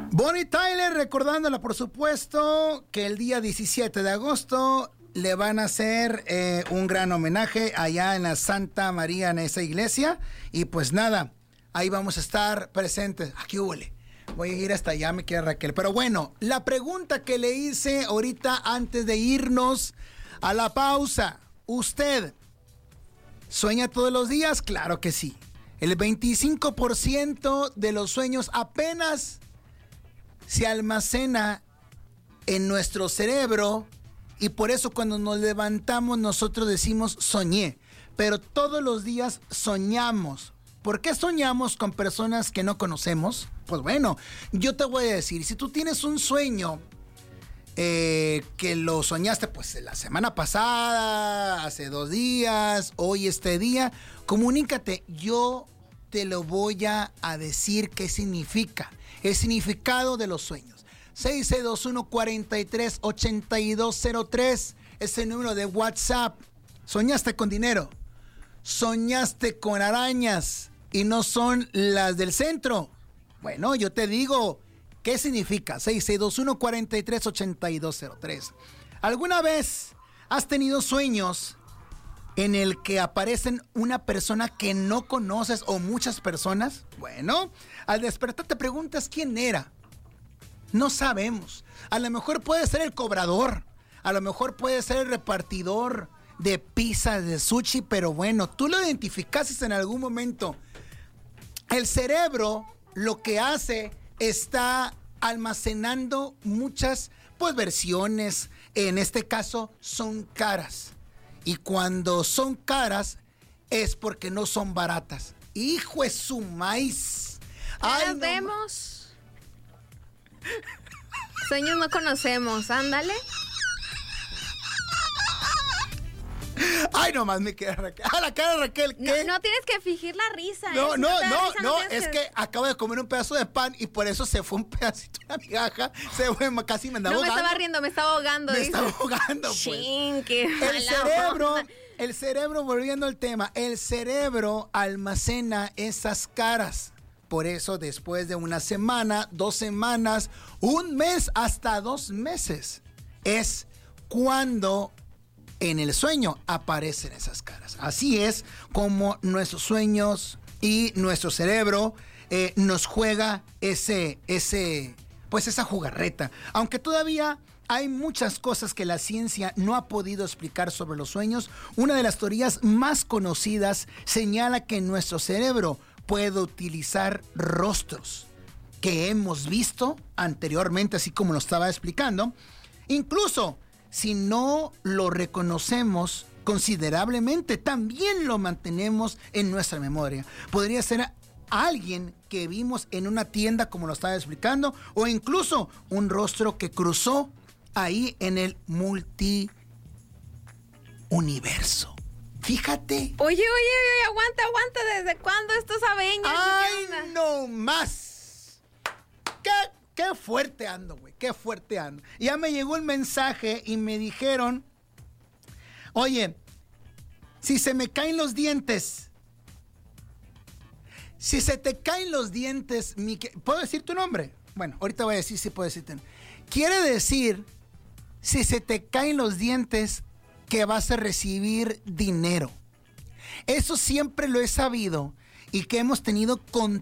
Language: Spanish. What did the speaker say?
Bonnie Tyler, recordándola, por supuesto, que el día 17 de agosto le van a hacer un gran homenaje allá en la Santa María, en esa iglesia. Y pues nada, ahí vamos a estar presentes. Aquí huele. Voy a ir hasta allá, me queda Raquel. Pero bueno, la pregunta que le hice ahorita antes de irnos a la pausa. ¿Usted sueña todos los días? Claro que sí. El 25% de los sueños apenas se almacena en nuestro cerebro y por eso cuando nos levantamos nosotros decimos soñé, pero todos los días soñamos. ¿Por qué soñamos con personas que no conocemos? Pues bueno, yo te voy a decir, si tú tienes un sueño que lo soñaste pues la semana pasada, hace 2 días, hoy este día, comunícate, yo te lo voy a decir qué significa. El significado de los sueños. 6621-438203 es el número de WhatsApp. ¿Soñaste con dinero? ¿Soñaste con arañas y no son las del centro? Bueno, yo te digo, ¿qué significa? 6621-438203. ¿Alguna vez has tenido sueños en el que aparecen una persona que no conoces o muchas personas? Bueno, al despertar te preguntas quién era. No sabemos. A lo mejor puede ser el cobrador, a lo mejor puede ser el repartidor de pizza, de sushi, pero bueno, tú lo identificaste en algún momento. El cerebro lo que hace está almacenando muchas pues versiones, en este caso son caras. Y cuando son caras es porque no son baratas. ¡Hijo de su maíz! ¡Ay, nos vemos! Sueños no conocemos, ándale. Ay, nomás me queda Raquel. ¡Ah, la cara de Raquel! ¿Qué? No tienes que fingir la risa. No, es que acabo de comer un pedazo de pan y por eso se fue un pedacito, una migaja. Se fue, casi me andaba ahogando. No me estaba riendo, me estaba ahogando. Me estaba ahogando, pues. Chin, qué el cerebro, volviendo al tema, el cerebro almacena esas caras. Por eso después de una semana, 2 semanas, 1 mes, hasta 2 meses, es cuando en el sueño aparecen esas caras. Así es como nuestros sueños y nuestro cerebro nos juega esa jugarreta. Aunque todavía hay muchas cosas que la ciencia no ha podido explicar sobre los sueños, una de las teorías más conocidas señala que nuestro cerebro puede utilizar rostros que hemos visto anteriormente, así como lo estaba explicando. Incluso si no lo reconocemos considerablemente, también lo mantenemos en nuestra memoria. Podría ser alguien que vimos en una tienda, como lo estaba explicando, o incluso un rostro que cruzó ahí en el multiuniverso. Fíjate. Oye, aguanta. ¿Desde cuándo estos aveñas? ¡Ay, no más! Qué fuerte ando, güey. Qué fuerte ando. Ya me llegó el mensaje y me dijeron, oye, si se me caen los dientes, si se te caen los dientes, ¿puedo decir tu nombre? Bueno, ahorita voy a decir si puedo decirte. Quiere decir, si se te caen los dientes, que vas a recibir dinero. Eso siempre lo he sabido y que hemos tenido con